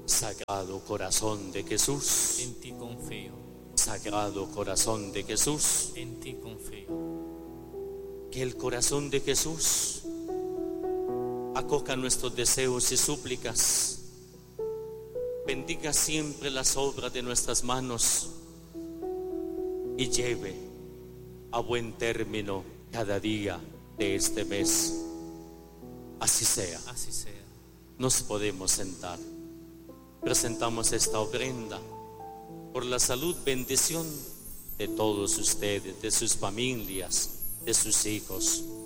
Sagrado Corazón de Jesús, en ti confío, Sagrado Corazón de Jesús, en ti confío. que el corazón de Jesús acoja nuestros deseos y súplicas, bendiga siempre las obras de nuestras manos y lleve a buen término cada día de este mes. Así sea. Así sea. Nos podemos sentar. Presentamos esta ofrenda por la salud, bendición de todos ustedes, de sus familias, de sus hijos.